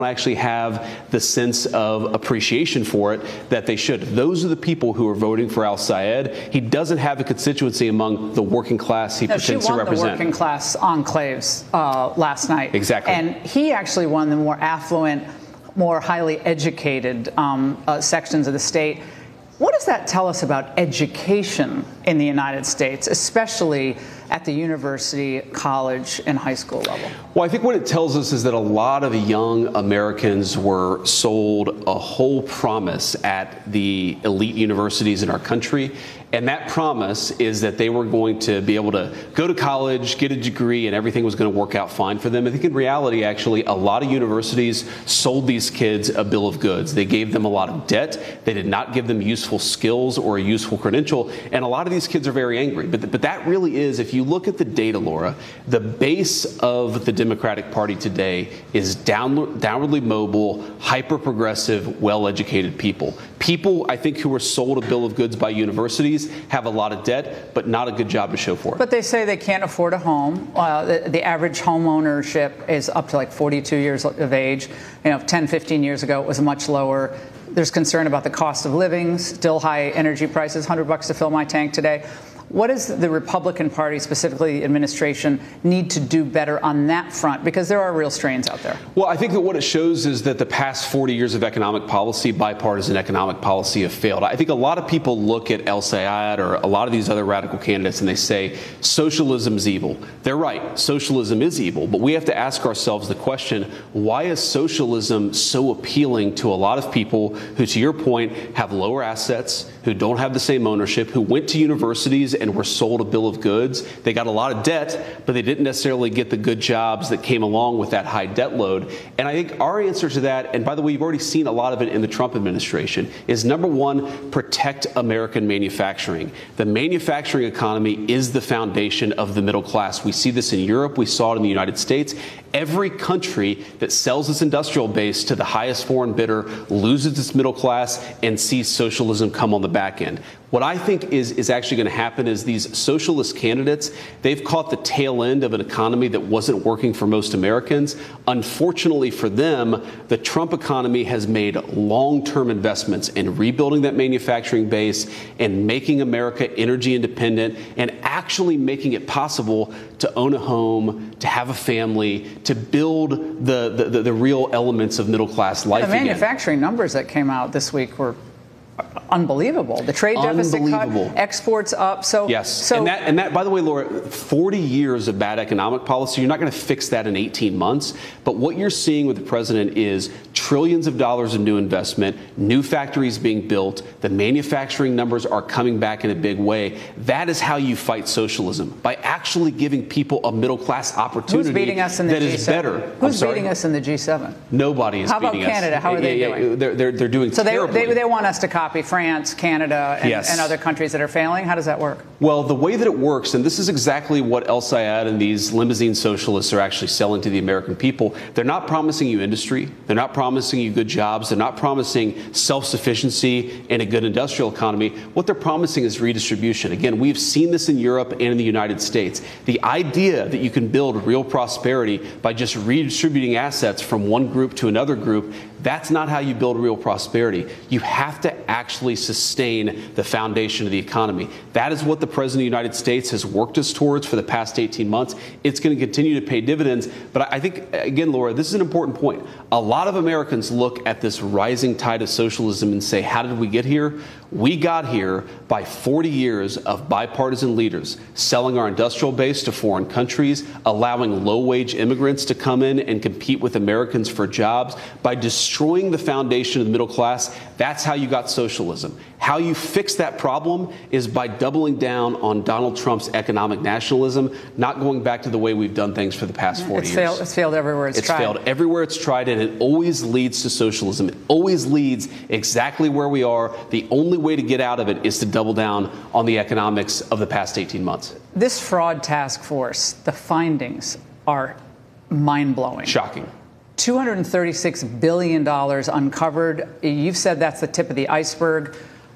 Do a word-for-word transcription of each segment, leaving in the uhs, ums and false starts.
actually have the sense of appreciation for it that they should. Those are the people who are voting for al-Sayed. He doesn't have a constituency among the working class he no, pretends she won to represent. The working class enclaves uh, last night. Exactly. And he actually won the more affluent, more highly educated um, uh, sections of the state. What does that tell us about education in the United States, especially at the university, college, and high school level? Well, I think what it tells us is that a lot of young Americans were sold a whole promise at the elite universities in our country. And that promise is that they were going to be able to go to college, get a degree, and everything was going to work out fine for them. I think in reality, actually, a lot of universities sold these kids a bill of goods. They gave them a lot of debt. They did not give them useful skills or a useful credential. And a lot of these kids are very angry. But, but that really is, if you look at the data, Laura, the base of the Democratic Party today is down, downwardly mobile, hyper-progressive, well-educated people. People, I think, who were sold a bill of goods by universities have a lot of debt, but not a good job to show for it. But they say they can't afford a home. Uh, the, the average home ownership is up to like forty-two years of age. You know, ten, fifteen years ago, it was much lower. There's concern about the cost of living, still high energy prices, one hundred bucks to fill my tank today. What does the Republican Party, specifically the administration, need to do better on that front? Because there are real strains out there. Well, I think that what it shows is that the past forty years of economic policy, bipartisan economic policy, have failed. I think a lot of people look at el-Sayed or a lot of these other radical candidates and they say socialism is evil. They're right. Socialism is evil. But we have to ask ourselves the question, why is socialism so appealing to a lot of people who, to your point, have lower assets, who don't have the same ownership, who went to universities and were sold a bill of goods? They got a lot of debt, but they didn't necessarily get the good jobs that came along with that high debt load. And I think our answer to that, and by the way, you've already seen a lot of it in the Trump administration, is number one, protect American manufacturing. The manufacturing economy is the foundation of the middle class. We see this in Europe. We saw it in the United States. Every country that sells its industrial base to the highest foreign bidder loses its middle class and sees socialism come on the back end. What I think is, is actually going to happen is these socialist candidates, they've caught the tail end of an economy that wasn't working for most Americans. Unfortunately for them, the Trump economy has made long-term investments in rebuilding that manufacturing base and making America energy independent and actually making it possible to own a home, to have a family, to build the, the, the, the real elements of middle-class life again. The manufacturing again. numbers that came out this week were unbelievable. The trade deficit cut, exports up. So yes, so and that and that. By the way, Laura, forty years of bad economic policy. You're not going to fix that in eighteen months. But what you're seeing with the president is trillions of dollars of new investment, new factories being built. The manufacturing numbers are coming back in a big way. That is how you fight socialism, by actually giving people a middle class opportunity. Who's beating us in the that G seven? is better. Who's beating us in the G seven? Nobody is How about beating us. Canada? How are they yeah, yeah, doing? They're they're, they're doing so terribly. they, they they want us to copy France, Canada, and, yes. and other countries that are failing. How does that work? Well, the way that it works, and this is exactly what el-Sayed and these limousine socialists are actually selling to the American people. They're not promising you industry. They're not promising you good jobs. They're not promising self-sufficiency and a good industrial economy. What they're promising is redistribution. Again, we've seen this in Europe and in the United States. The idea that you can build real prosperity by just redistributing assets from one group to another group, that's not how you build real prosperity. You have to actually sustain the foundation of the economy. That is what the President of the United States has worked us towards for the past eighteen months. It's going to continue to pay dividends. But I think, again, Laura, this is an important point. A lot of Americans look at this rising tide of socialism and say, how did we get here? We got here by forty years of bipartisan leaders selling our industrial base to foreign countries, allowing low-wage immigrants to come in and compete with Americans for jobs, by destroying the foundation of the middle class. That's how you got socialism. How you fix that problem is by doubling down on Donald Trump's economic nationalism, not going back to the way we've done things for the past forty it's years. Failed, it's failed everywhere it's, it's tried. It's failed everywhere it's tried, and it always leads to socialism. It always leads exactly where we are. The only way to get out of it is to double down on the economics of the past eighteen months. This fraud task force, the findings are mind-blowing. Shocking. two hundred thirty-six billion dollars uncovered. You've said that's the tip of the iceberg.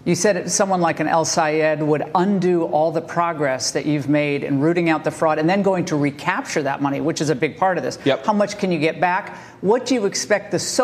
You said someone like an El Sayed would undo all the progress that you've made in rooting out the fraud and then going to recapture that money, which is a big part of this. Yep. How much can you get back? What do you expect the